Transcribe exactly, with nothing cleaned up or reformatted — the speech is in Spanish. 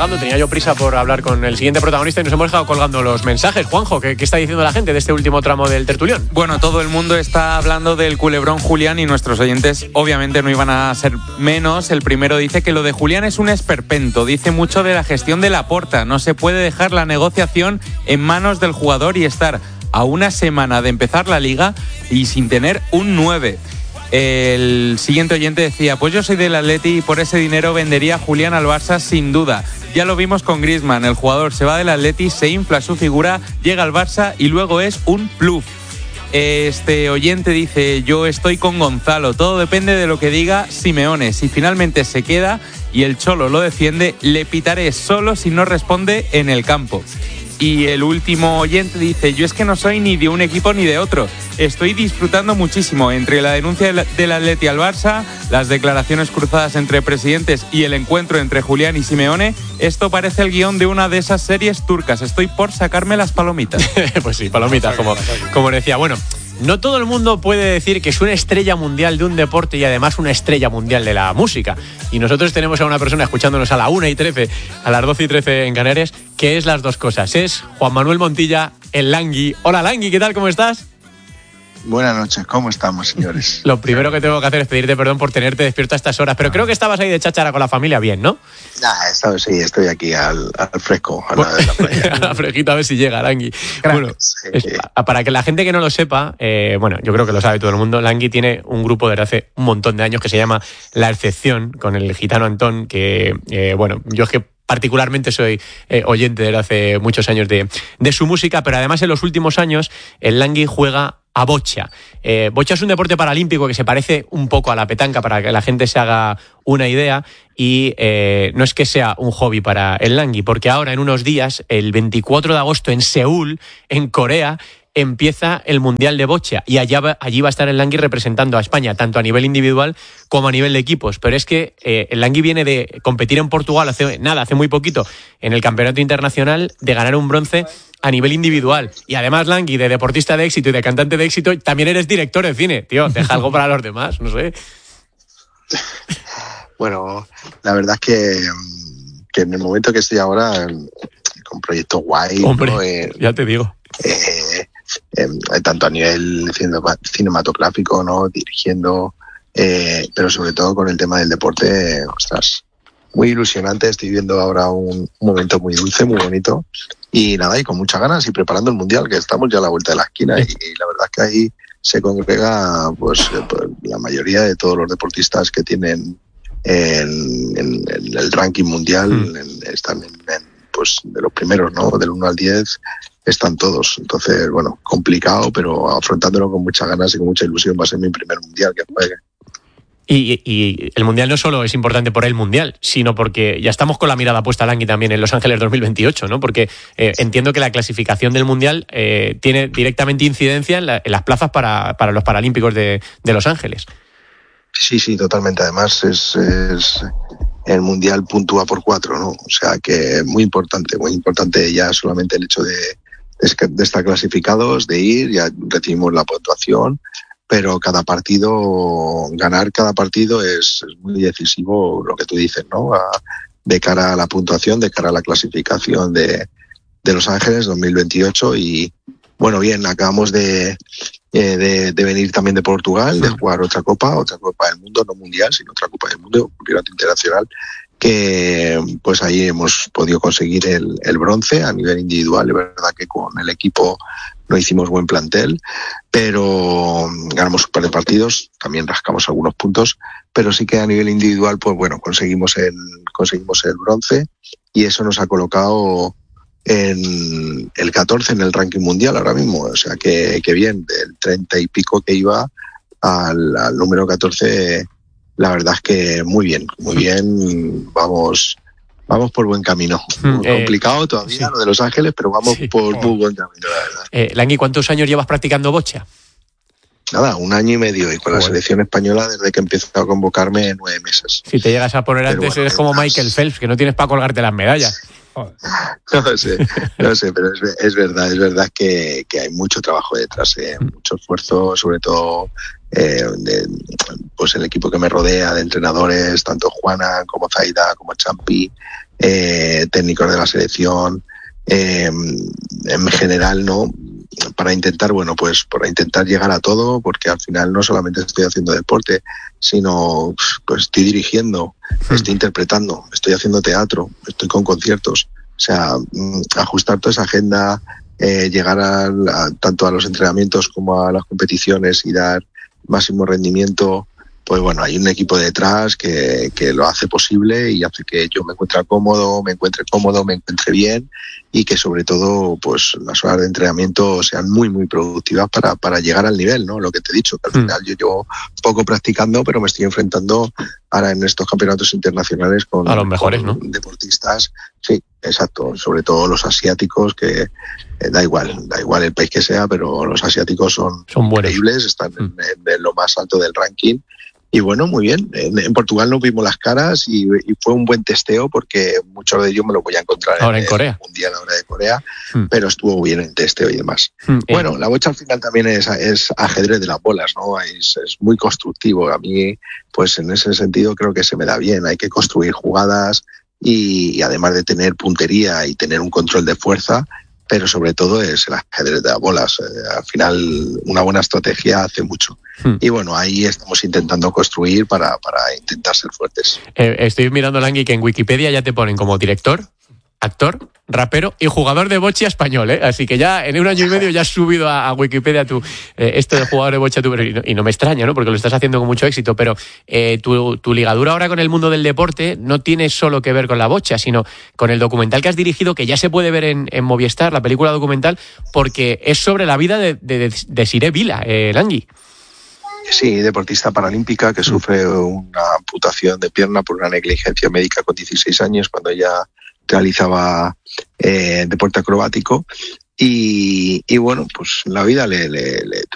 colgando. Tenía yo prisa por hablar con el siguiente protagonista y nos hemos dejado colgando los mensajes. Juanjo, ¿qué, qué está diciendo la gente de este último tramo del tertulión? Bueno, todo el mundo está hablando del culebrón Julián y nuestros oyentes obviamente no iban a ser menos. El primero dice que lo de Julián es un esperpento. Dice mucho de la gestión de Laporta. No se puede dejar la negociación en manos del jugador y estar a una semana de empezar la liga y sin tener un nueve. El siguiente oyente decía, pues yo soy del Atleti y por ese dinero vendería a Julián al Barça sin duda. Ya lo vimos con Griezmann, el jugador se va del Atleti, se infla su figura, llega al Barça y luego es un pluf. Este oyente dice, yo estoy con Gonzalo, todo depende de lo que diga Simeone. Si finalmente se queda y el Cholo lo defiende, le pitaré solo si no responde en el campo. Y el último oyente dice, yo es que no soy ni de un equipo ni de otro. Estoy disfrutando muchísimo entre la denuncia del Atleti al Barça, las declaraciones cruzadas entre presidentes y el encuentro entre Julián y Simeone. Esto parece el guión de una de esas series turcas. Estoy por sacarme las palomitas. Pues sí, palomitas, como, como decía. Bueno, no todo el mundo puede decir que es una estrella mundial de un deporte y además una estrella mundial de la música. Y nosotros tenemos a una persona escuchándonos a la una y trece, a las doce y trece en Canarias, que es las dos cosas. Es Juan Manuel Montilla, el Langui. Hola Langui, ¿qué tal? ¿Cómo estás? Buenas noches, ¿cómo estamos, señores? Lo primero que tengo que hacer es pedirte perdón por tenerte despierto a estas horas, pero creo que estabas ahí de cháchara con la familia bien, ¿no? Nah, estado, sí, estoy aquí al, al fresco, a la de la playa. A la fresquita, a ver si llega, Langui. Bueno, sí. es, para que la gente que no lo sepa, eh, bueno, yo creo que lo sabe todo el mundo, Langui tiene un grupo desde hace un montón de años que se llama La Excepción, con el gitano Antón, que, eh, bueno, yo es que particularmente soy eh, oyente desde hace muchos años de, de su música, pero además en los últimos años el Langui juega a bocha. Eh, bocha es un deporte paralímpico que se parece un poco a la petanca para que la gente se haga una idea y eh, no es que sea un hobby para el Langui, porque ahora en unos días, el veinticuatro de agosto en Seúl, en Corea, empieza el Mundial de Bocha y allá va, allí va a estar el Langui representando a España, tanto a nivel individual como a nivel de equipos. Pero es que eh, el Langui viene de competir en Portugal hace nada, hace muy poquito, en el Campeonato Internacional, de ganar un bronce a nivel individual. Y además, Langui, de deportista de éxito y de cantante de éxito, también eres director de cine. Tío, deja algo para los demás, no sé. Bueno, la verdad es que, que en el momento que estoy ahora, con proyectos guay, Hombre, ¿no? eh, ya te digo. Eh, eh, tanto a nivel cinematográfico, ¿no? Dirigiendo, eh, pero sobre todo con el tema del deporte, ostras, muy ilusionante. Estoy viendo ahora un, un momento muy dulce, muy bonito y nada, y con muchas ganas y preparando el Mundial, que estamos ya a la vuelta de la esquina. y, y la verdad es que ahí se congrega pues, pues la mayoría de todos los deportistas que tienen en, en, en el ranking mundial, mm. en, están en, en, pues de los primeros, ¿no? Del uno al diez están todos. Entonces, bueno, complicado, pero afrontándolo con muchas ganas y con mucha ilusión. Va a ser mi primer Mundial que juegue. Y, y el Mundial no solo es importante por el Mundial, sino porque ya estamos con la mirada puesta, Langui, también en Los Ángeles dos mil veintiocho, ¿no? Porque eh, entiendo que la clasificación del Mundial eh, tiene directamente incidencia en, la, en las plazas para, para los Paralímpicos de, de Los Ángeles. Sí, sí, totalmente. Además, es, es el Mundial puntúa por cuatro, ¿no? O sea que muy importante, muy importante ya solamente el hecho de, de estar clasificados, de ir, ya recibimos la puntuación, pero cada partido, ganar cada partido es, es muy decisivo, lo que tú dices, ¿no? A, de cara a la puntuación, de cara a la clasificación de, de Los Ángeles dos mil veintiocho. Y bueno, bien, acabamos de, eh, de, de venir también de Portugal, de jugar otra copa, otra copa del mundo, no mundial, sino otra copa del mundo, un campeonato internacional, que pues ahí hemos podido conseguir el, el bronce a nivel individual. Es verdad que con el equipo no hicimos buen plantel, pero ganamos un par de partidos, también rascamos algunos puntos, pero sí que a nivel individual, pues bueno, conseguimos el, conseguimos el bronce y eso nos ha colocado en el catorce en el ranking mundial ahora mismo. O sea que, que bien, del treinta y pico que iba al, al número catorce, la verdad es que muy bien, muy bien, vamos... Vamos por buen camino. Muy eh, complicado todavía sí. Lo de Los Ángeles, pero vamos sí. por muy buen camino, la verdad. Eh, Langui, ¿cuántos años llevas practicando bocha? Nada, un año y medio. Y con bueno. la selección española, desde que empezó a convocarme, nueve meses. Si te llegas a poner pero antes, bueno, eres como Michael Phelps, que no tienes para colgarte las medallas. No sé, no sé, pero es, es verdad, es verdad que, que hay mucho trabajo detrás, eh, mucho esfuerzo, sobre todo eh, de, pues el equipo que me rodea, de entrenadores, tanto Juana como Zaida, como Champi, eh, técnicos de la selección, eh, en general, ¿no? Para intentar, bueno, pues para intentar llegar a todo, porque al final no solamente estoy haciendo deporte, sino pues estoy dirigiendo, estoy interpretando, estoy haciendo teatro, estoy con conciertos. O sea, ajustar toda esa agenda, eh, llegar a, a, tanto a los entrenamientos como a las competiciones y dar máximo rendimiento, pues bueno, hay un equipo detrás que, que lo hace posible y hace que yo me encuentre cómodo, me encuentre cómodo, me encuentre bien y que sobre todo pues las horas de entrenamiento sean muy muy productivas para, para llegar al nivel, ¿no? Lo que te he dicho, que al final yo llevo poco practicando, pero me estoy enfrentando ahora en estos campeonatos internacionales con, a los mejores, con ¿no? deportistas, sí, exacto, sobre todo los asiáticos, que eh, da igual, da igual el país que sea, pero los asiáticos son, son increíbles, están mm. en, en lo más alto del ranking. Y bueno, muy bien. En, en Portugal nos vimos las caras y, y fue un buen testeo porque muchos de ellos me lo voy a encontrar ahora en, en Corea. el Mundial ahora de Corea, hmm. pero estuvo bien el testeo y demás. Hmm. Bueno, eh. la bocha al final también es, es ajedrez de las bolas, ¿no? Es, es muy constructivo. A mí, pues en ese sentido creo que se me da bien. Hay que construir jugadas y, y además de tener puntería y tener un control de fuerza, pero sobre todo es el ajedrez de las bolas. Eh, al final, una buena estrategia hace mucho. Hmm. Y bueno, ahí estamos intentando construir para, para intentar ser fuertes. Eh, estoy mirando, Langui, que en Wikipedia ya te ponen como director, actor, rapero y jugador de bocha español, ¿eh? Así que ya en un año y medio ya has subido a, a Wikipedia tu, eh, esto de jugador de bocha, tu, y, no, y no me extraña, ¿no? Porque lo estás haciendo con mucho éxito, pero eh, tu, tu ligadura ahora con el mundo del deporte no tiene solo que ver con la bocha, sino con el documental que has dirigido, que ya se puede ver en, en Movistar, la película documental, porque es sobre la vida de, de, de, de Siré Vila, eh, Langui. Sí, deportista paralímpica que sufre una amputación de pierna por una negligencia médica con dieciséis años cuando ella realizaba eh, deporte acrobático y, y bueno, pues la vida le, le, le